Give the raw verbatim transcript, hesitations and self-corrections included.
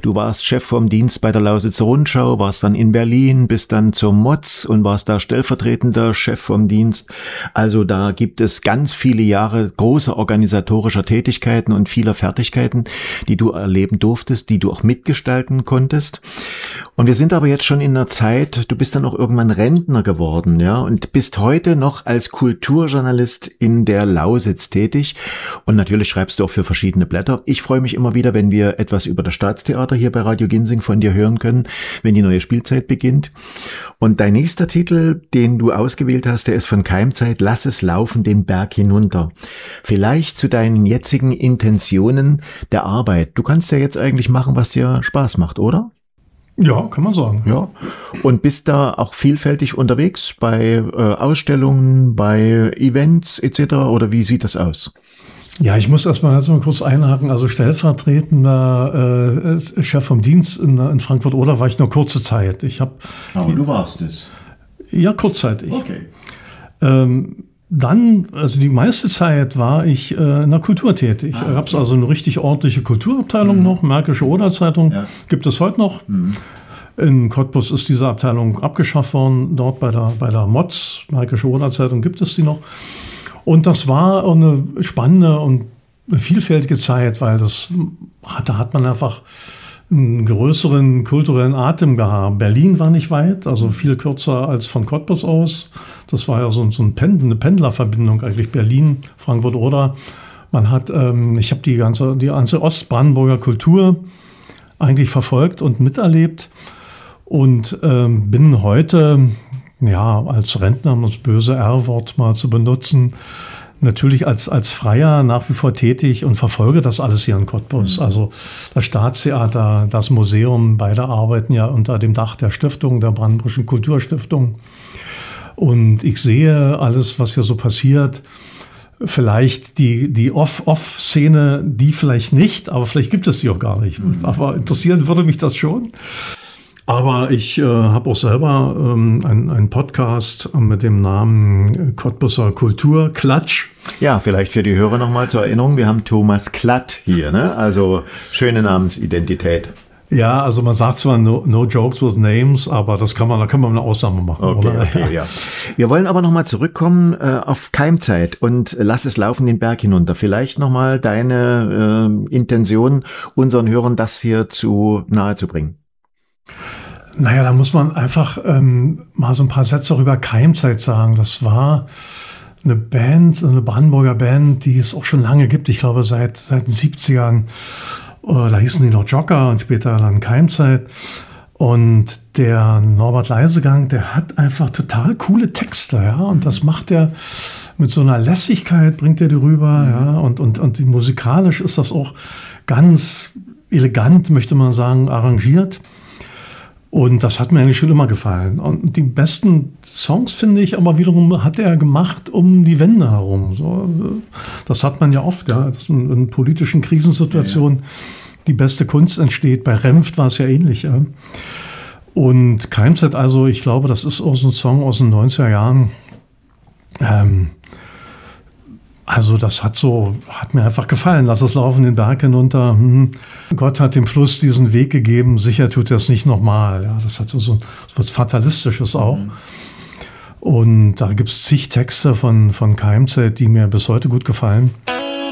Du warst Chef vom Dienst bei der Lausitzer Rundschau, warst dann in Berlin, bist dann zur M O Z und warst da stellvertretender Chef vom Dienst. Also da gibt es ganz viele Jahre großer organisatorischer Tätigkeiten und vieler Fertigkeiten, die du erleben durftest, die du auch mitgestalten konntest. Und wir sind aber jetzt schon in einer Zeit, du bist dann auch irgendwann Rentner geworden, ja, und bist heute noch als Kulturjournalist in der Lausitz tätig. Und natürlich schreibst du auch für verschiedene Blätter. Ich freue mich immer wieder, wenn wir etwas über das Staatstheater hier bei Radio Ginsing von dir hören können, wenn die neue Spielzeit beginnt. Und dein nächster Titel, den du ausgewählt hast, der ist von Keimzeit, Lass es laufen den Berg hinunter. Vielleicht zu deinen jetzigen Intentionen der Arbeit. Du kannst ja jetzt eigentlich machen, was dir Spaß macht, oder? Ja, kann man sagen. Ja. Und bist da auch vielfältig unterwegs bei äh, Ausstellungen, bei Events et cetera. Oder wie sieht das aus? Ja, ich muss erstmal erst mal kurz einhaken. Also stellvertretender äh, Chef vom Dienst in, in Frankfurt-Oder war ich nur kurze Zeit. Ich habe. Aber du warst es. Ja, kurzzeitig. Okay. Ähm, Dann, also die meiste Zeit war ich äh, in der Kultur tätig. Ah, okay. Gab es also eine richtig ordentliche Kulturabteilung mhm. noch, Märkische Oder-Zeitung, ja. Gibt es heute noch. Mhm. In Cottbus ist diese Abteilung abgeschafft worden, dort bei der, bei der M O Z, Märkische Oder-Zeitung, gibt es die noch. Und das war eine spannende und vielfältige Zeit, weil das da hat man einfach einen größeren kulturellen Atem gehabt. Berlin war nicht weit, also viel kürzer als von Cottbus aus. Das war ja so, so ein Pendel, eine Pendlerverbindung eigentlich, Berlin, Frankfurt-Oder. Man hat, ähm, ich habe die ganze, die ganze Ostbrandenburger Kultur eigentlich verfolgt und miterlebt und ähm, bin heute, ja, als Rentner, um das böse R-Wort mal zu benutzen, natürlich als, als Freier nach wie vor tätig und verfolge das alles hier in Cottbus. Mhm. Also das Staatstheater, das Museum, beide arbeiten ja unter dem Dach der Stiftung, der Brandenburgischen Kulturstiftung. Und ich sehe alles, was hier so passiert. Vielleicht die, die Off-Off-Szene, die vielleicht nicht, aber vielleicht gibt es sie auch gar nicht. Mhm. Aber interessieren würde mich das schon. Aber ich äh, habe auch selber ähm, einen, einen Podcast mit dem Namen Cottbuser Kultur Klatsch. Ja, vielleicht für die Hörer nochmal zur Erinnerung, wir haben Thomas Klatt hier, ne? Also schöne Namensidentität. Ja, also man sagt zwar no, no jokes with names, aber das kann man, da kann man eine Ausnahme machen, okay, oder? Okay, ja. Wir wollen aber nochmal zurückkommen äh, auf Keimzeit und Lass es laufen den Berg hinunter. Vielleicht nochmal deine äh, Intention, unseren Hörern das hier zu nahe zu bringen. Naja, da muss man einfach ähm, mal so ein paar Sätze auch über Keimzeit sagen. Das war eine Band, eine Brandenburger Band, die es auch schon lange gibt. Ich glaube, seit, seit den siebzigern. Äh, da hießen die noch Jocker und später dann Keimzeit. Und der Norbert Leisegang, der hat einfach total coole Texte, ja. Und das macht er mit so einer Lässigkeit, bringt er die rüber, ja. Und, und, und musikalisch ist das auch ganz elegant, möchte man sagen, arrangiert. Und das hat mir eigentlich schon immer gefallen. Und die besten Songs, finde ich, aber wiederum hat er gemacht um die Wende herum. So, das hat man ja oft, ja, dass in, in politischen Krisensituationen ja, ja. die beste Kunst entsteht. Bei Renft war es ja ähnlich. Ja. Und Keimzeit, also ich glaube, das ist auch so ein Song aus den neunziger Jahren. Ähm, Also das hat so, hat mir einfach gefallen. Lass es laufen den Berg hinunter. Hm. Gott hat dem Fluss diesen Weg gegeben. Sicher tut er es nicht nochmal. Ja, das hat so, so was Fatalistisches auch. Mhm. Und da gibt es zig Texte von, von Keimzeit, die mir bis heute gut gefallen.